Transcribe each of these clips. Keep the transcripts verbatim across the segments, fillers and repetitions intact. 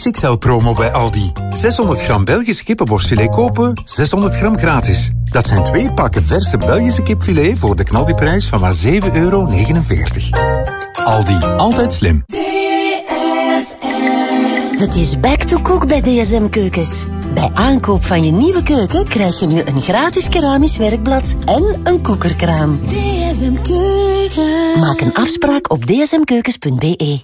X X L promo bij Aldi. zeshonderd gram Belgisch kippenborstfilet kopen, zeshonderd gram gratis. Dat zijn twee pakken verse Belgische kipfilet voor de knaldiprijs van maar zeven euro negenenveertig. Aldi, altijd slim. D S M. Het is back to cook bij D S M Keukens. Bij aankoop van je nieuwe keuken krijg je nu een gratis keramisch werkblad en een koekerkraan. D S M Keukens. Maak een afspraak op d s m keukens punt b e.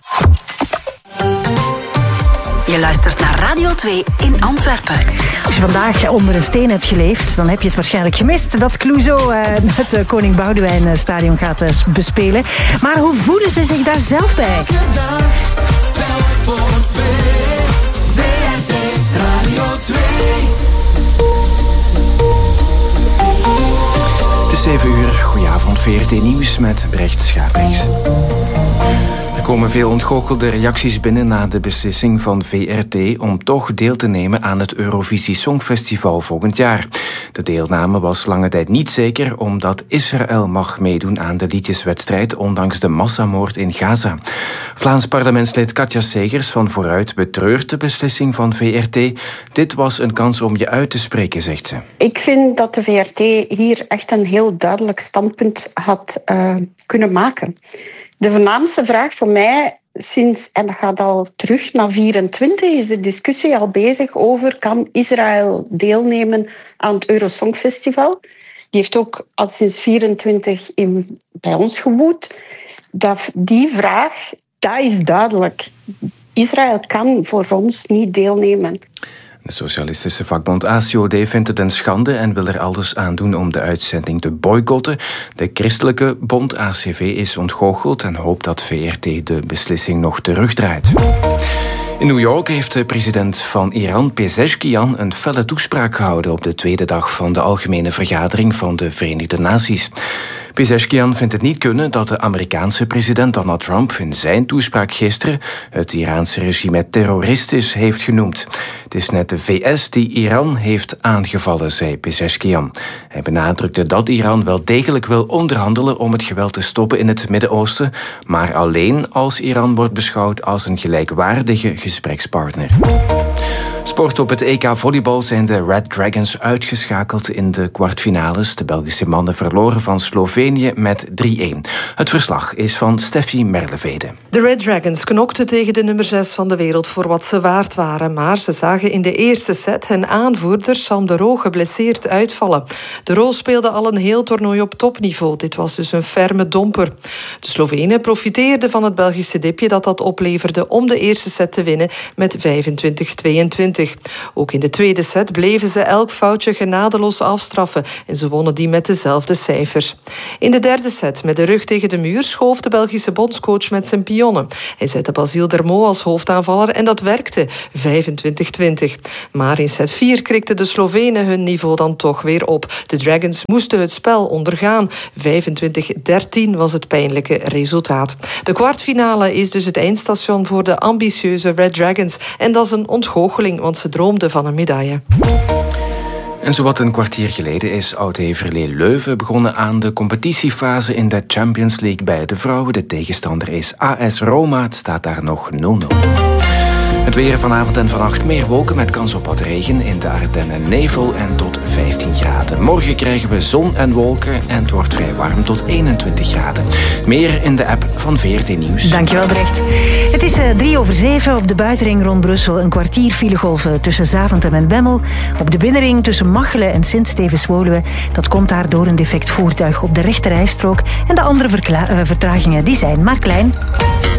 Je luistert naar Radio twee in Antwerpen. Als je vandaag onder een steen hebt geleefd, dan heb je het waarschijnlijk gemist dat Clouseau uh, het uh, Koning Boudewijn uh, stadion gaat uh, bespelen. Maar hoe voelen ze zich daar zelf bij? Elke dag, telk voor twee. V R T Radio twee. Het is zeven uur. Goedenavond, V R T Nieuws met Brecht Schaapers. Er komen veel ontgoochelde reacties binnen na de beslissing van V R T om toch deel te nemen aan het Eurovisie Songfestival volgend jaar. De deelname was lange tijd niet zeker omdat Israël mag meedoen aan de liedjeswedstrijd ondanks de massamoord in Gaza. Vlaams parlementslid Katja Segers van Vooruit betreurt de beslissing van V R T. Dit was een kans om je uit te spreken, zegt ze. Ik vind dat de V R T hier echt een heel duidelijk standpunt had uh, kunnen maken. De voornaamste vraag voor mij sinds, en dat gaat al terug naar vierentwintig, is de discussie al bezig over kan Israël deelnemen aan het Eurosongfestival. Die heeft ook al sinds vierentwintig in, bij ons gewoed. Dat, die vraag, dat is duidelijk. Israël kan voor ons niet deelnemen. De socialistische vakbond A C O D vindt het een schande en wil er alles aan doen om de uitzending te boycotten. De christelijke bond A C V is ontgoocheld en hoopt dat V R T de beslissing nog terugdraait. In New York heeft de president van Iran, Pezeshkian, een felle toespraak gehouden op de tweede dag van de Algemene Vergadering van de Verenigde Naties. Pezeshkian vindt het niet kunnen dat de Amerikaanse president Donald Trump in zijn toespraak gisteren het Iraanse regime terroristisch heeft genoemd. Het is net de V S die Iran heeft aangevallen, zei Pezeshkian. Hij benadrukte dat Iran wel degelijk wil onderhandelen om het geweld te stoppen in het Midden-Oosten, maar alleen als Iran wordt beschouwd als een gelijkwaardige gesprekspartner. Sport op het E K volleybal zijn de Red Dragons uitgeschakeld in de kwartfinales. De Belgische mannen verloren van Slovenië met drie-een. Het verslag is van Steffi Merlevede. De Red Dragons knokten tegen de nummer zes van de wereld voor wat ze waard waren. Maar ze zagen in de eerste set hun aanvoerder Sam de Roo geblesseerd uitvallen. De Roo speelde al een heel toernooi op topniveau. Dit was dus een ferme domper. De Slovenen profiteerden van het Belgische dipje dat dat opleverde om de eerste set te winnen met vijfentwintig tweeëntwintig. Ook in de tweede set bleven ze elk foutje genadeloos afstraffen en ze wonnen die met dezelfde cijfers. In de derde set, met de rug tegen de muur, schoof de Belgische bondscoach met zijn pionnen. Hij zette Basile Dermot als hoofdaanvaller en dat werkte, vijfentwintig twintig. Maar in set vier krikten de Slovenen hun niveau dan toch weer op. De Dragons moesten het spel ondergaan. vijfentwintig dertien was het pijnlijke resultaat. De kwartfinale is dus het eindstation voor de ambitieuze Red Dragons en dat is een ontgoocheling, want ze droomden van een medaille. En zowat een kwartier geleden is oud-Heverlee Leuven begonnen aan de competitiefase in de Champions League bij de vrouwen. De tegenstander is A S Roma. Het staat daar nog nul nul. Het weer vanavond en vannacht meer wolken met kans op wat regen. In de Ardennen nevel en tot vijftien graden. Morgen krijgen we zon en wolken en het wordt vrij warm tot eenentwintig graden. Meer in de app van V R T Nieuws. Dankjewel, Brecht. Het is uh, drie over zeven op de buitenring rond Brussel. Een kwartier filegolven tussen Zaventem en Bemmel. Op de binnenring tussen Machelen en Sint-Stevens-Woluwe. Dat komt daar door een defect voertuig op de rechterrijstrook. En de andere verkla- uh, vertragingen die zijn maar klein.